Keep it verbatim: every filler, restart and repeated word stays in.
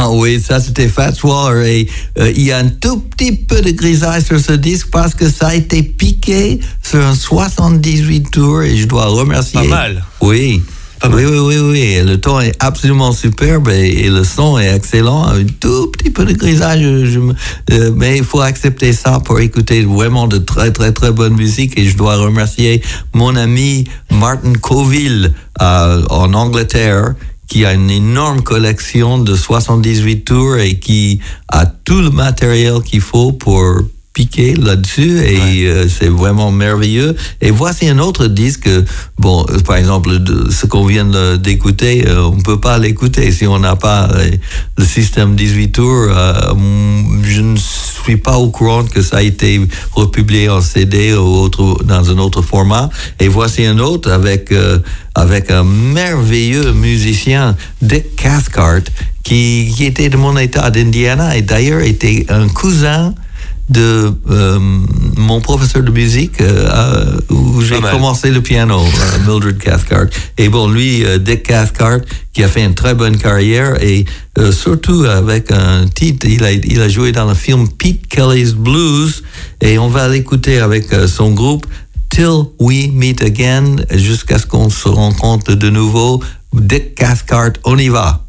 Ah oui, ça c'était Fats Waller et euh, il y a un tout petit peu de grisaille sur ce disque parce que ça a été piqué sur un soixante-dix-huit tours et je dois remercier. Pas mal. Oui. Oui, oui, oui, oui. Le ton est absolument superbe et, et le son est excellent. Un tout petit peu de grisage, je, je, euh, mais il faut accepter ça pour écouter vraiment de très, très, très bonne musique. Et je dois remercier mon ami Martin Coville euh, en Angleterre, qui a une énorme collection de soixante-dix-huit tours et qui a tout le matériel qu'il faut pour piquer là-dessus et ouais. euh, c'est vraiment merveilleux. Et voici un autre disque, bon, euh, par exemple, de, ce qu'on vient de, d'écouter, euh, on ne peut pas l'écouter si on n'a pas euh, le système dix-huit tours. Euh, je ne suis pas au courant que ça a été republié en C D ou autre, dans un autre format. Et voici un autre avec, euh, avec un merveilleux musicien, Dick Cathcart, qui, qui était de mon état d'Indiana et d'ailleurs était un cousin de euh, mon professeur de musique euh, où j'ai commencé le piano, euh, Mildred Cathcart. Et bon, lui, euh, Dick Cathcart, qui a fait une très bonne carrière et euh, surtout avec un titre, il a, il a joué dans le film Pete Kelly's Blues et on va l'écouter avec euh, son groupe Till We Meet Again jusqu'à ce qu'on se rencontre de nouveau. Dick Cathcart, on y va.